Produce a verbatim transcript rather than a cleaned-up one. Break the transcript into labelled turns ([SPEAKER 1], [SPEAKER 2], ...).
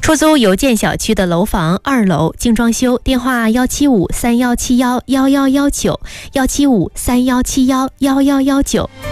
[SPEAKER 1] 出租邮件小区的楼房二楼精装修，电话幺七五三幺七幺幺幺幺九，幺七五三幺七幺幺幺幺九。